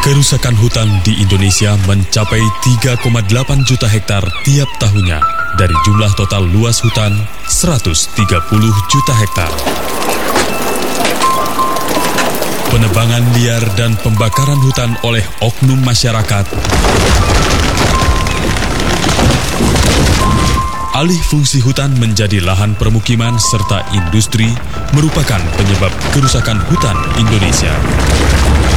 Kerusakan hutan di Indonesia mencapai 3,8 juta hektar tiap tahunnya dari jumlah total luas hutan 130 juta hektar. Penebangan liar dan pembakaran hutan oleh oknum masyarakat, alih fungsi hutan menjadi lahan permukiman serta industri merupakan penyebab kerusakan hutan Indonesia.